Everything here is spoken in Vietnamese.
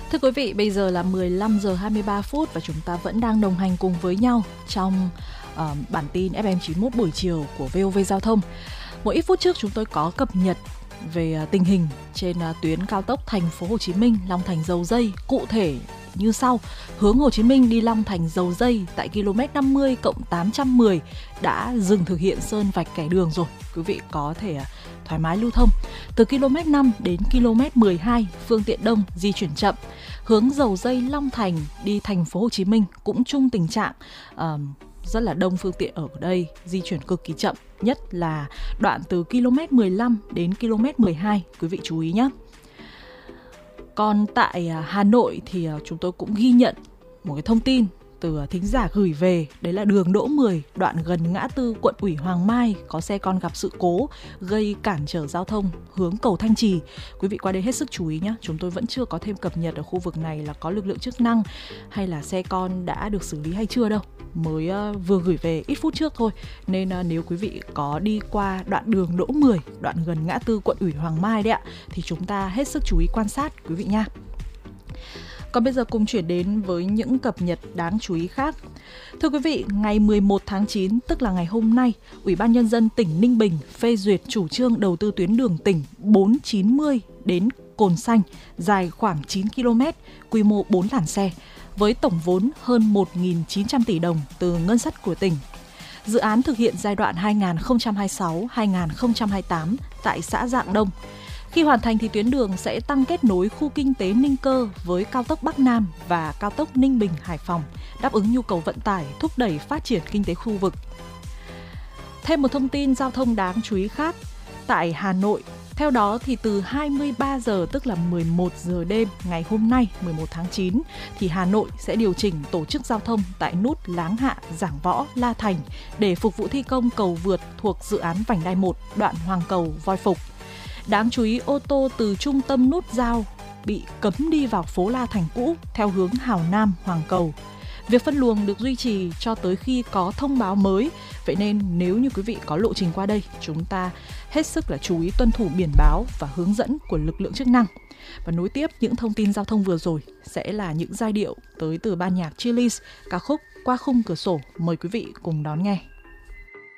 Thưa quý vị, bây giờ là 15 giờ 23 phút và chúng ta vẫn đang đồng hành cùng với nhau trong bản tin FM91 buổi chiều của VOV Giao thông. Một ít phút trước chúng tôi có cập nhật về tình hình trên tuyến cao tốc Thành phố Hồ Chí Minh Long Thành Dầu Giây, cụ thể như sau: hướng Hồ Chí Minh đi Long Thành Dầu Giây tại km 50+810 đã dừng thực hiện sơn vạch kẻ đường rồi, quý vị có thể thoải mái lưu thông. Từ km 5 đến km 12 phương tiện đông di chuyển chậm. Hướng Dầu Giây Long Thành đi Thành phố Hồ Chí Minh cũng chung tình trạng rất là đông phương tiện ở đây, di chuyển cực kỳ chậm, nhất là đoạn từ km 15 đến km 12, quý vị chú ý nhé. Còn tại Hà Nội thì chúng tôi cũng ghi nhận một cái thông tin từ thính giả gửi về, đấy là đường Đỗ 10, đoạn gần ngã tư Quận ủy Hoàng Mai có xe con gặp sự cố gây cản trở giao thông hướng cầu Thanh Trì. Quý vị qua đây hết sức chú ý nhé, chúng tôi vẫn chưa có thêm cập nhật ở khu vực này là có lực lượng chức năng hay là xe con đã được xử lý hay chưa đâu. Mới vừa gửi về ít phút trước thôi, nên nếu quý vị có đi qua đoạn đường Đỗ 10, đoạn gần ngã tư Quận ủy Hoàng Mai đấy ạ, thì chúng ta hết sức chú ý quan sát quý vị nha. Còn bây giờ cùng chuyển đến với những cập nhật đáng chú ý khác. Thưa quý vị, ngày 11 tháng 9, tức là ngày hôm nay, Ủy ban Nhân dân tỉnh Ninh Bình phê duyệt chủ trương đầu tư tuyến đường tỉnh 490 đến Cồn Xanh, dài khoảng 9 km, quy mô 4 làn xe, với tổng vốn hơn 1.900 tỷ đồng từ ngân sách của tỉnh. Dự án thực hiện giai đoạn 2026-2028 tại xã Rạng Đông. Khi hoàn thành thì tuyến đường sẽ tăng kết nối khu kinh tế Ninh Cơ với cao tốc Bắc Nam và cao tốc Ninh Bình - Hải Phòng, đáp ứng nhu cầu vận tải, thúc đẩy phát triển kinh tế khu vực. Thêm một thông tin giao thông đáng chú ý khác, tại Hà Nội, theo đó thì từ 23 giờ tức là 11 giờ đêm ngày hôm nay 11 tháng 9 thì Hà Nội sẽ điều chỉnh tổ chức giao thông tại nút Láng Hạ, Giảng Võ, La Thành để phục vụ thi công cầu vượt thuộc dự án vành đai 1 đoạn Hoàng Cầu - Voi Phục. Đáng chú ý, ô tô từ trung tâm nút giao bị cấm đi vào phố La Thành cũ theo hướng Hào Nam - Hoàng Cầu. Việc phân luồng được duy trì cho tới khi có thông báo mới. Vậy nên nếu như quý vị có lộ trình qua đây, chúng ta hết sức là chú ý tuân thủ biển báo và hướng dẫn của lực lượng chức năng. Và nối tiếp những thông tin giao thông vừa rồi sẽ là những giai điệu tới từ ban nhạc Chillies, ca khúc Qua khung cửa sổ. Mời quý vị cùng đón nghe.